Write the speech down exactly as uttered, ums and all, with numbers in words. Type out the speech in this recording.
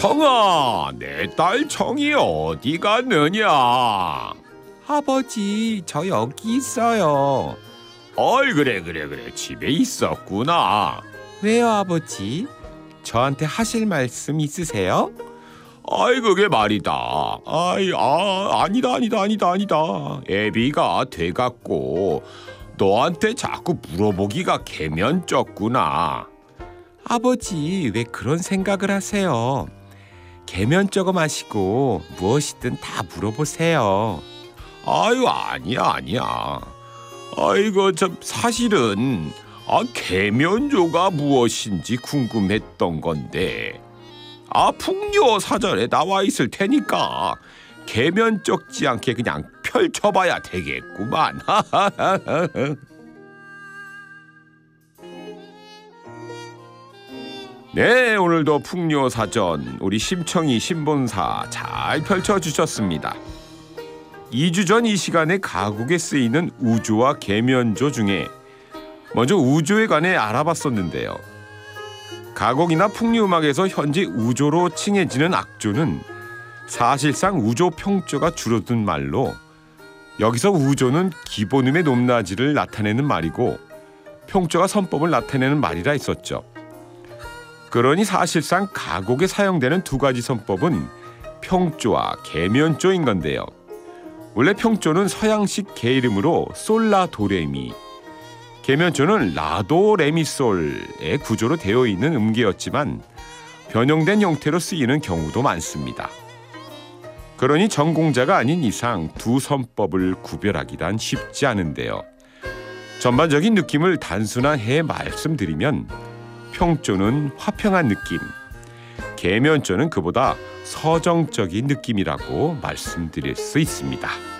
청아, 내 딸 청이 어디 갔느냐? 아버지, 저 여기 있어요. 어이, 그래 그래 그래, 집에 있었구나. 왜요, 아버지? 저한테 하실 말씀 있으세요? 아이, 그게 말이다. 아이, 아, 아니다 아니다 아니다 아니다. 애비가 돼갖고 너한테 자꾸 물어보기가 개면쩍구나. 아버지, 왜 그런 생각을 하세요? 개면쩍어 마시고 무엇이든 다 물어보세요. 아유, 아니야 아니야. 아이고, 참 사실은 아, 개면조가 무엇인지 궁금했던 건데, 아, 풍요 사전에 나와 있을 테니까 개면쩍지 않게 그냥 펼쳐봐야 되겠구만. 네, 오늘도 풍요 사전 우리 심청이 신본사 잘 펼쳐주셨습니다. 이 주 전 이 시간에 가곡에 쓰이는 우조와 개면조 중에 먼저 우조에 관해 알아봤었는데요. 가곡이나 풍류음악에서 현재 우조로 칭해지는 악조는 사실상 우조평조가 줄어든 말로, 여기서 우조는 기본음의 높낮이를 나타내는 말이고 평조가 선법을 나타내는 말이라 했었죠. 그러니 사실상 가곡에 사용되는 두 가지 선법은 평조와 개면조인 건데요. 원래 평조는 서양식 개이름으로 솔라도레미, 개면조는 라도레미솔의 구조로 되어 있는 음계였지만 변형된 형태로 쓰이는 경우도 많습니다. 그러니 전공자가 아닌 이상 두 선법을 구별하기란 쉽지 않은데요. 전반적인 느낌을 단순화해 말씀드리면 평조는 화평한 느낌, 개면조는 그보다 서정적인 느낌이라고 말씀드릴 수 있습니다.